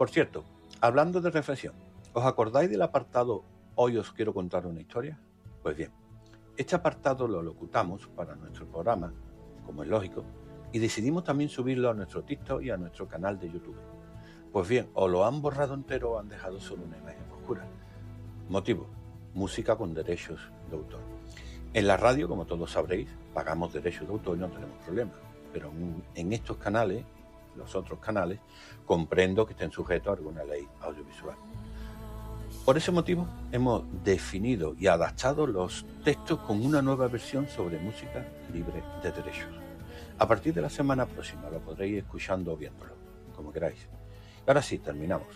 Por cierto, hablando de reflexión, ¿os acordáis del apartado Hoy os quiero contar una historia? Pues bien, este apartado lo locutamos para nuestro programa, como es lógico, y decidimos también subirlo a nuestro TikTok y a nuestro canal de YouTube. Pues bien, o lo han borrado entero o han dejado solo una imagen oscura. Motivo: música con derechos de autor. En la radio, como todos sabréis, pagamos derechos de autor y no tenemos problema. Pero en estos canales, los otros canales, comprendo que estén sujetos a alguna ley audiovisual. Por ese motivo, hemos definido y adaptado los textos con una nueva versión sobre música libre de derechos. A partir de la semana próxima lo podréis ir escuchando o viéndolo, como queráis. Ahora sí, terminamos.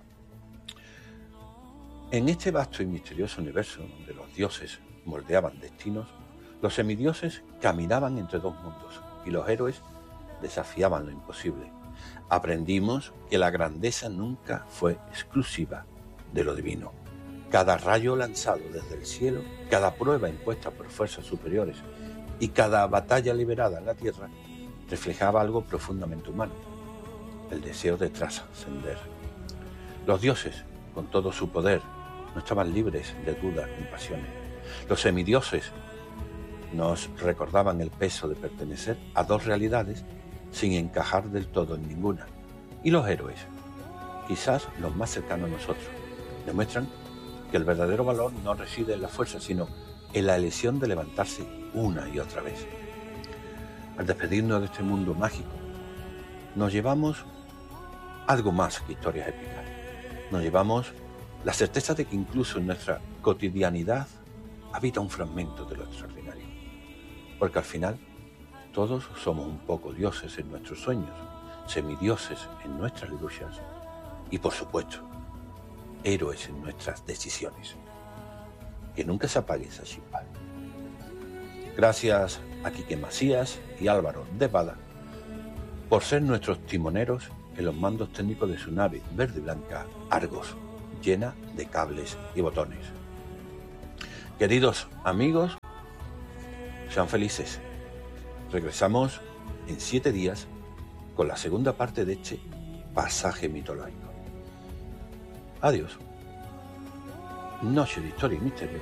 En este vasto y misterioso universo donde los dioses moldeaban destinos, los semidioses caminaban entre dos mundos y los héroes desafiaban lo imposible. Aprendimos que la grandeza nunca fue exclusiva de lo divino. Cada rayo lanzado desde el cielo, cada prueba impuesta por fuerzas superiores y cada batalla liberada en la tierra reflejaba algo profundamente humano: el deseo de trascender. Los dioses, con todo su poder, no estaban libres de dudas ni pasiones. Los semidioses nos recordaban el peso de pertenecer a dos realidades sin encajar del todo en ninguna. Y los héroes, quizás los más cercanos a nosotros, demuestran que el verdadero valor no reside en la fuerza, sino en la elección de levantarse una y otra vez. Al despedirnos de este mundo mágico, nos llevamos algo más que historias épicas. Nos llevamos la certeza de que incluso en nuestra cotidianidad habita un fragmento de lo extraordinario. Porque al final, todos somos un poco dioses en nuestros sueños, semidioses en nuestras luchas y, por supuesto, héroes en nuestras decisiones. Que nunca se apague esa chispa. Gracias a Quique Macías y Álvaro de Bada por ser nuestros timoneros en los mandos técnicos de su nave verde y blanca Argos, llena de cables y botones. Queridos amigos, sean felices. Regresamos en 7 días con la segunda parte de este pasaje mitológico. Adiós. Noche de Historia y Misterio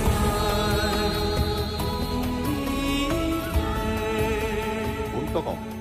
@gmail.com